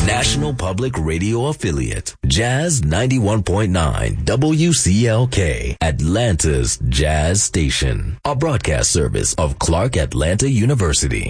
National Public Radio affiliate, Jazz 91.9 WCLK, Atlanta's Jazz Station, a broadcast service of Clark Atlanta University.